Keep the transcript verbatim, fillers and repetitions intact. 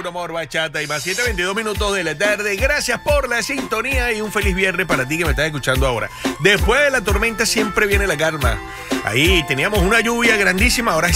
Puro amor, bachata y más. siete veintidós minutos de la tarde. Gracias por la sintonía y un feliz viernes para ti que me estás escuchando ahora. Después de la tormenta siempre viene la calma. Ahí teníamos una lluvia grandísima, ahora